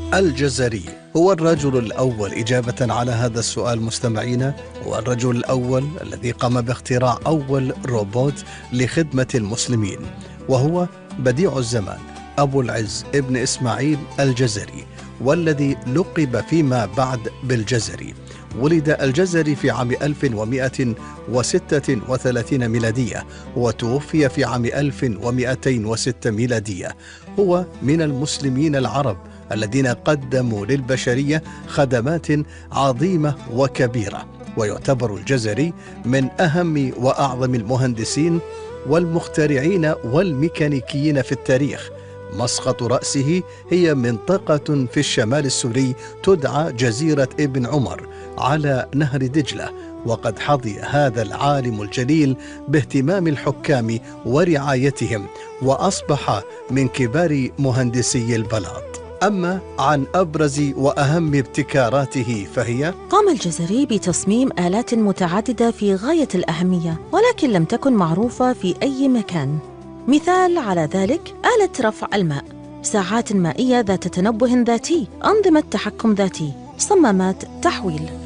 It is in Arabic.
الجزري هو الرجل الأول إجابة على هذا السؤال مستمعينا. هو الرجل الأول الذي قام باختراع أول روبوت لخدمة المسلمين، وهو بديع الزمان أبو العز ابن إسماعيل الجزري، والذي لقب فيما بعد بالجزري. ولد الجزري في عام 1136 ميلادية، وتوفي في عام 1206 ميلادية. هو من المسلمين العرب الذين قدموا للبشرية خدمات عظيمة وكبيرة، ويعتبر الجزري من أهم وأعظم المهندسين والمخترعين والميكانيكيين في التاريخ. مسقط رأسه هي منطقة في الشمال السوري تدعى جزيرة ابن عمر على نهر دجلة، وقد حظي هذا العالم الجليل باهتمام الحكام ورعايتهم، وأصبح من كبار مهندسي البلاط. أما عن أبرز وأهم ابتكاراته فهي: قام الجزري بتصميم آلات متعددة في غاية الأهمية، ولكن لم تكن معروفة في أي مكان. مثال على ذلك آلة رفع الماء، ساعات مائية ذات تنبه ذاتي، أنظمة تحكم ذاتي، صمامات تحويل.